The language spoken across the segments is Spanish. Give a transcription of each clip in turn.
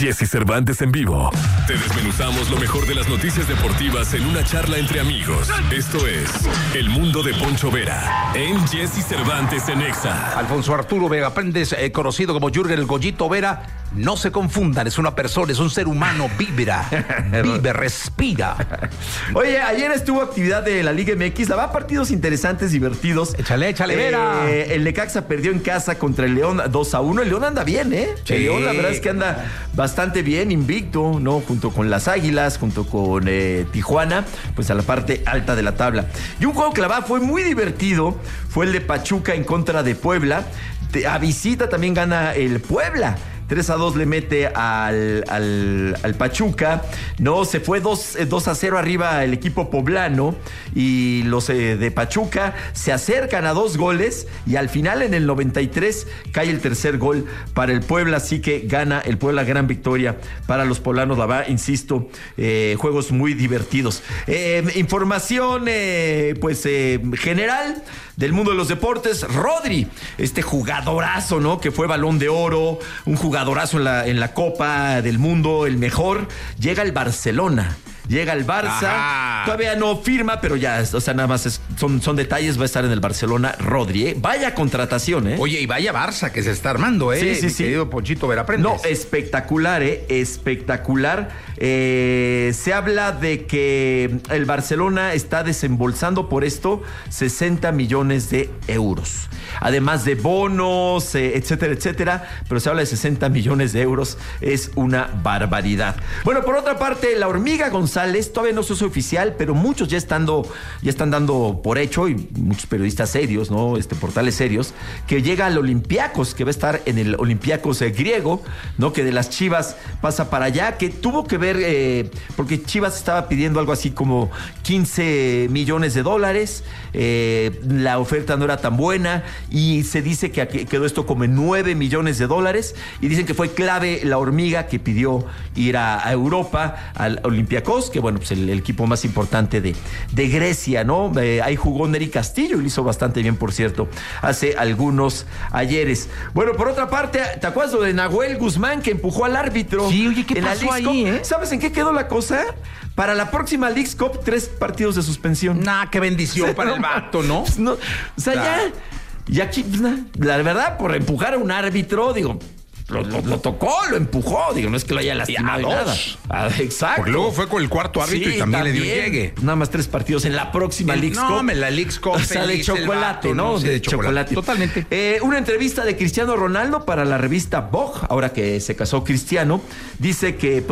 Jesse Cervantes en vivo. Te desmenuzamos lo mejor de las noticias deportivas en una charla entre amigos. Esto es El Mundo de Poncho Vera en Jesse Cervantes en Exa. Alfonso Arturo Vega Prendes, conocido como Jürgen el Goyito Vera. No se confundan, es una persona, es un ser humano, vibra, vive, respira. Oye, ayer estuvo actividad de la Liga MX, la va partidos interesantes, divertidos. Échale, Vera. El Necaxa perdió en casa contra el León 2-1. El León anda bien, ¿eh? Sí. El León, la verdad es que anda bastante bien, invicto, ¿no? Junto con las Águilas, junto con Tijuana, pues a la parte alta de la tabla. Y un juego que la verdad fue muy divertido, fue el de Pachuca en contra de Puebla. A visita también gana el Puebla. 3-2 le mete al Pachuca, ¿no? Se fue 2-0 arriba el equipo poblano y los de Pachuca se acercan a 2 goles y al final en el 93 cae el tercer gol para el Puebla, así que gana el Puebla, gran victoria para los poblanos, la verdad, insisto, juegos muy divertidos. Información, general del mundo de los deportes. Rodri, este jugadorazo, ¿no? Que fue Balón de Oro, un jugadorazo en la Copa del Mundo, el mejor, llega al Barcelona. Llega al Barça, ajá. Todavía no firma, pero ya, o sea, nada más son detalles, va a estar en el Barcelona Rodri, ¿eh? Vaya contratación, ¿eh? Oye, y vaya Barça que se está armando, ¿eh? Sí. Querido Ponchito Vera Prendes. No, espectacular, ¿eh? Espectacular. Se habla de que el Barcelona está desembolsando por esto 60 millones de euros. Además de bonos, etcétera, etcétera, pero se habla de 60 millones de euros, es una barbaridad. Bueno, por otra parte, la Hormiga González, todavía no es oficial, pero muchos ya están dando por hecho, y muchos periodistas serios, ¿no? Portales serios, que llega al Olympiacos, que va a estar en el Olympiacos griego, ¿no? Que de las Chivas pasa para allá, que tuvo que ver, porque Chivas estaba pidiendo algo así como 15 millones de dólares, la oferta no era tan buena, y se dice que quedó esto como en 9 millones de dólares, y dicen que fue clave la Hormiga que pidió ir a Europa, al Olympiacos, que bueno, pues el equipo más importante de Grecia, ¿no? Ahí jugó Neri Castillo y lo hizo bastante bien, por cierto, hace algunos ayeres. Bueno, por otra parte, ¿te acuerdas lo de Nahuel Guzmán que empujó al árbitro? Sí, oye, ¿qué pasó ahí, eh? ¿Sabes en qué quedó la cosa? Para la próxima Leagues Cup, 3 partidos de suspensión. Qué bendición para el vato, ¿no? No, o sea, ya aquí, la verdad, por empujar a un árbitro, digo, lo tocó, lo empujó, digo, no es que lo haya lastimado ni nada. Exacto. Porque luego fue con el cuarto árbitro, sí, y también le dio llegue. Nada más 3 partidos en la próxima Leagues Cup. La Leagues Cup. O sea, de chocolate, vato, ¿no? De chocolate. Totalmente. Una entrevista de Cristiano Ronaldo para la revista Vogue, ahora que se casó Cristiano, dice que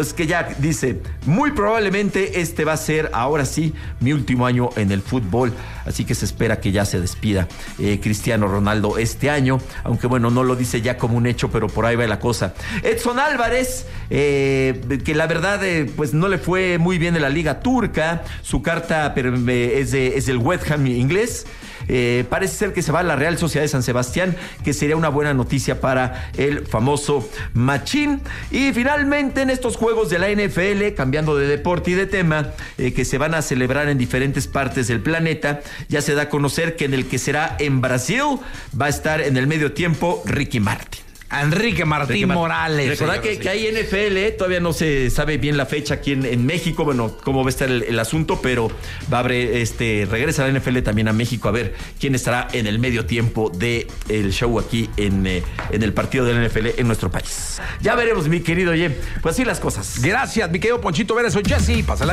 muy probablemente este va a ser, ahora sí, mi último año en el fútbol. Así que se espera que ya se despida Cristiano Ronaldo este año, aunque bueno, no lo dice ya como un hecho, pero por ahí va la cosa. Edson Álvarez, que la verdad pues no le fue muy bien en la liga turca, su carta es del West Ham inglés. Parece ser que se va a la Real Sociedad de San Sebastián, que sería una buena noticia para el famoso Machín. Y finalmente en estos juegos de la NFL, cambiando de deporte y de tema, que se van a celebrar en diferentes partes del planeta, ya se da a conocer que en el que será en Brasil va a estar en el medio tiempo Ricky Martin. Enrique Martín Morales. Recordad que hay NFL, todavía no se sabe bien la fecha aquí en México, bueno, cómo va a estar el asunto, pero va a haber, regresa la NFL también a México a ver quién estará en el medio tiempo del show aquí en el partido de la NFL en nuestro país. Ya veremos, mi querido Oye, pues así las cosas. Gracias, mi querido Ponchito Vera, soy Jesse, pásala.